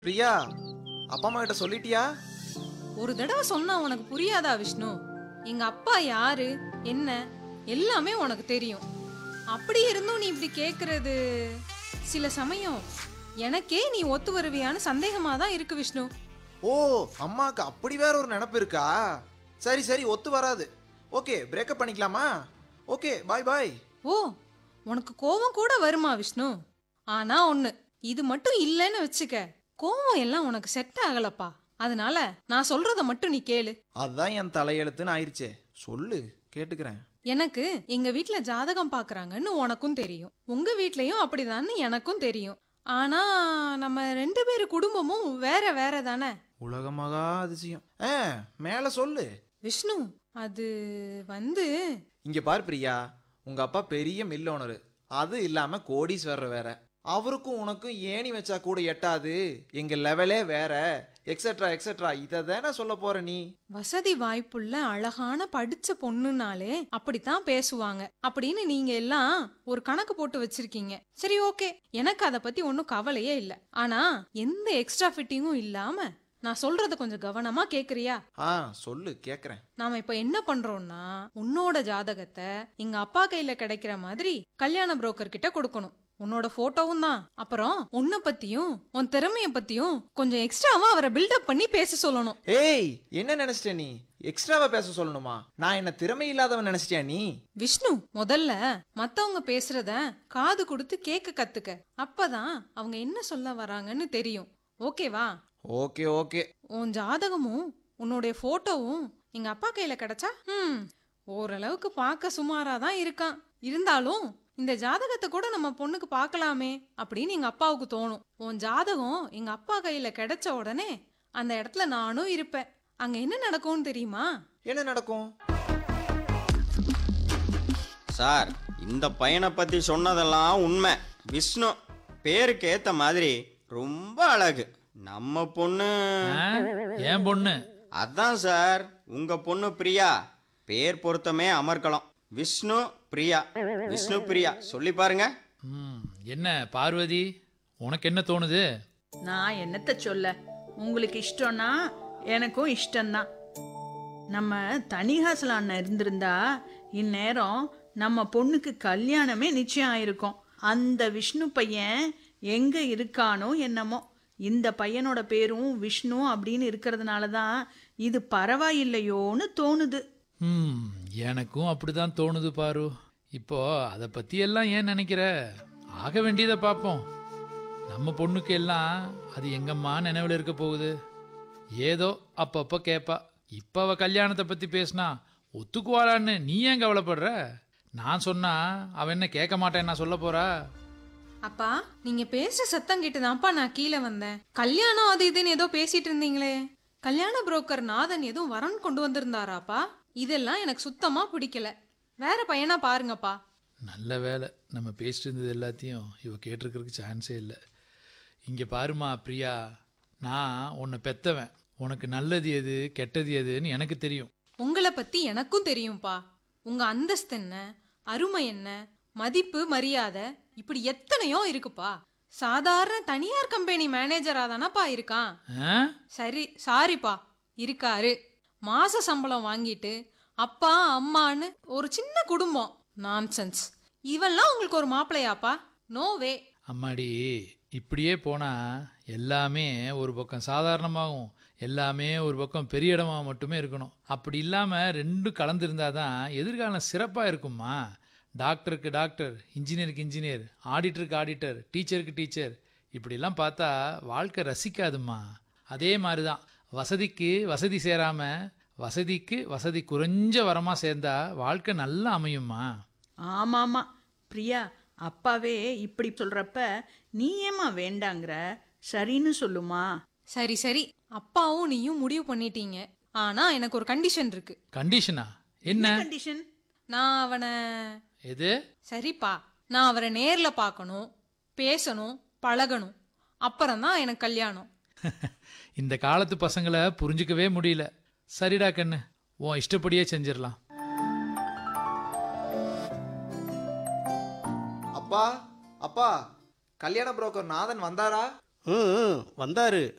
பிரியா, அப்பா அம்மா கிட்ட சொல்லிட்டியா? ஒரு தடவை சொன்னா உனக்கு புரியாதா விஷ்ணு? எங்க அப்பா யாரு என்ன எல்லாமே உனக்கு தெரியும். அப்படி இருந்தும் நீ இப்படி கேக்குறது சில சமயம் எனக்கே நீ ஒத்து வருவியான்னு சந்தேகமா தான் இருக்கு விஷ்ணு. ஓ, அம்மாக்கு அப்படி வேற ஒரு நினப்பு இருக்கா? சரி சரி, ஒத்து வராது. ஓகே, பிரேக்கப் பண்ணிக்கலாமா? ஓகே, பாய் பாய். ஓ, உனக்கு கோவம் கூட வருமா விஷ்ணு? ஆனா ஒண்ணு, இது மட்டும் இல்லைன்னு வச்சுக்க, கோவம் எல்லாம் உனக்கு செட் ஆகலப்பா. அதனால நான் சொல்றத மட்டும் நீ கேளு. அதான் என் தலையெழுத்துன்னு ஆயிடுச்சே. சொல்லு, கேட்டுக்கிறேன். எனக்கு எங்க வீட்ல ஜாதகம் பாக்குறாங்கன்னு உனக்கும் தெரியும், உங்க வீட்லயும் அப்படிதான்னு எனக்கும் தெரியும். ஆனா நம்ம ரெண்டு பேரு குடும்பமும் வேற வேற தானே உலகமகா அதிசயம். மேல சொல்லு. விஷ்ணு. அது வந்து இங்க பார் பிரியா, உங்க அப்பா பெரிய மில் ஓனரு, அது இல்லாம கோடீஸ்வரர் வேற. அவருக்கும் உனக்கும் ஏணி வச்சா கூட எட்டாது, எங்க லெவலே வேற, எக்ஸெட்ரா எக்ஸெட்ரா. இதை தானே சொல்ல போற நீ? வசதி வாய்ப்புள்ள அழகான படிச்ச பொண்ணுனாலே அப்படித்தான் பேசுவாங்க அப்படின்னு நீங்க எல்லாம் ஒரு கணக்கு போட்டு வச்சிருக்கீங்க. சரி, ஓகே, எனக்கு அத பத்தி ஒன்னும் கவலையே இல்ல. ஆனா எந்த எக்ஸ்ட்ரா ஃபிட்டிங்கும் இல்லாம நான் சொல்றத கொஞ்சம் கவனமா கேக்குறியா? சொல்லு, கேக்குறேன். நாம இப்ப என்ன பண்றோம்னா, உன்னோட ஜாதகத்தை எங்க அப்பா கையில கிடைக்கிற மாதிரி கல்யாண புரோக்கர் கிட்ட கொடுக்கணும். உன்னோட போட்டோவும் தான். அப்புறம் உன்னை பத்தியும் உன் திறமைய பத்தியும் கொஞ்சம் எக்ஸ்ட்ராவா அவரை பில்டப் பண்ணி பேச சொல்லணும். ஏய், என்ன நினைச்சிட்ட நீ? எக்ஸ்ட்ராவா பேச சொல்லணுமா? நான் என்ன திறமை இல்லாதவன் நினைச்சிட்டியா நீ? விஷ்ணு, முதல்ல மத்தவங்க பேசுறத காது கொடுத்து கேட்க கத்துக்க. அப்பதான் அவங்க என்ன சொல்ல வராங்கன்னு தெரியும். ஓகேவா? Okay okay. உன் ஜாதகமும் உன்னுடைய போட்டோவும் எங்க அப்பா கையில கிடைச்சா ஓரளவுக்கு பார்க்க சுமாரா தான் இருக்கான். இருந்தாலும் இந்த ஜாதகத்தை கூட நம்ம பொண்ணுக்கு பார்க்கலாமே அப்படின்னு எங்க அப்பாவுக்கு தோணும். உன் ஜாதகம் எங்க அப்பா கையில கிடைச்ச உடனே அந்த இடத்துல நானும் இருப்பேன். அங்க என்ன நடக்கும்னு தெரியுமா? என்ன நடக்கும்? சார், இந்த பையனை பற்றி சொன்னதெல்லாம் உண்மை. விஷ்ணு பேருக்கு ஏற்ற மாதிரி ரொம்ப அழகு. நம்ம பொண்ணு ஏன் பொண்ணு? அதான் சார், உங்கள் பொண்ணு பிரியா. பேர் பொருத்தமே அமர்க்கலாம். விஷ்ணு பிரியா, விஷ்ணு பிரியா சொல்லி பாருங்க. என்ன பார்வதி, உனக்கு என்ன தோணுது? நான் என்னத்த சொல்ல, உங்களுக்கு இஷ்டம்னா எனக்கும் இஷ்டம்தான். நம்ம தனிஹாசல் அண்ணன் இருந்திருந்தா இந்நேரம் நம்ம பொண்ணுக்கு கல்யாணமே நிச்சயம் ஆயிருக்கும். அந்த விஷ்ணு பையன் எங்க இருக்கானோ என்னமோ. இந்த பையனோட பேரும் விஷ்ணு அப்படின்னு இருக்கிறதுனால தான் இது பரவாயில்லையோன்னு தோணுது. எனக்கும் அப்படிதான் தோணுது பாரு. இப்போ அதை பத்தி எல்லாம் ஏன் நினைக்கிற? ஆக வேண்டியதை பார்ப்போம். நம்ம பொண்ணுக்கு எல்லாம் அது எங்கம்மா நினைவில் இருக்க போகுது. ஏதோ அப்பப்போ கேட்பா. இப்போ அவ கல்யாணத்தை பத்தி பேசினா ஒத்துக்குவாளான்னு நீ ஏன் கவலைப்படுற? நான் சொன்னா அவ என்ன கேட்க மாட்டேன் நான் சொல்ல போறா? அப்பா, நீங்க பேசுற சத்தம் கேட்டுதான்ப்பா நான் கீழே வந்தேன். கல்யாணம் அது இதுன்னு ஏதோ பேசிட்டு இருந்தீங்களே, கல்யாண புரோக்கர் நாதன் எதுவும் வரன் கொண்டு வந்திருந்தாராப்பா? இதெல்லாம் எனக்கு சுத்தமா பிடிக்கல. வேற பையனா பாருங்கப்பா. நல்ல வேலை, நம்ம பேசிட்டு இருந்தது எல்லாத்தையும் இவ கேட்டிருக்கிறதுக்கு சான்ஸே இல்லை. இங்கே பாருமா பிரியா, நான் உன்னை பெத்தவன். உனக்கு நல்லது எது கெட்டது எதுன்னு எனக்கு தெரியும். உங்களை பத்தி எனக்கும் தெரியும்பா. உங்க அந்தஸ்து என்ன, அருமை என்ன, மதிப்பு மரியாதை, இப்படி எத்தனையோ இருக்குப்பா. சாதாரண தனியார் கம்பெனி மேனேஜரா தானப்பா இருக்கான். சரி, சாரிப்பா, இருக்காரு. மாச சம்பளம் வாங்கிட்டு அப்பா அம்மான்னு ஒரு சின்ன குடும்பம். நான்சென்ஸ். இவெல்லாம் உங்களுக்கு ஒரு மாப்பிள்ளையாப்பா? நோ வே. அம்மாடி, இப்படியே போனா எல்லாமே ஒரு பக்கம் சாதாரணமாகவும் எல்லாமே ஒரு பக்கம் பெரிய இடமாக மட்டுமே இருக்கணும். அப்படி இல்லாமல் ரெண்டும் கலந்துருந்தாதான் எதிர்காலம் சிறப்பாக இருக்குமா. டாக்டருக்கு டாக்டர், இன்ஜினியருக்கு இன்ஜினியர், ஆடிட்டருக்கு ஆடிட்டர், டீச்சருக்கு டீச்சர், இப்படிலாம் பார்த்தா வாழ்க்கை ரசிக்காதுமா. அதே மாதிரி தான் வசதிக்கு வசதி சேராமல் வசதிக்கு வசதி குறைஞ்ச வரமாக சேர்ந்தா வாழ்க்கை நல்லா அமையுமா. ஆமாமா பிரியா, அப்பாவே இப்படி சொல்றப்ப நீ ஏமா வேண்டாங்கிற? சரின்னு சொல்லுமா. சரி சரி, அப்பாவும் நீயும் முடிவு பண்ணிட்டீங்க. ஆனா எனக்கு ஒரு கண்டிஷன் இருக்கு. கண்டிஷனா? என்ன கண்டிஷன்? நான் அவனை எது? சரிப்பா, நான் அவரை நேர்ல பார்க்கணும், பேசணும், பழகணும். அப்புறம்தான் எனக்கு கல்யாணம். இந்த காலத்து பசங்களை புரிஞ்சுக்கவே முடியல. சரிடா கண்ணு, உன் இஷ்டப்படியே செஞ்சிடலாம். அப்பா அப்பா, கல்யாண புரோக்கர் நாதன் வந்தாரா? வந்தாரு.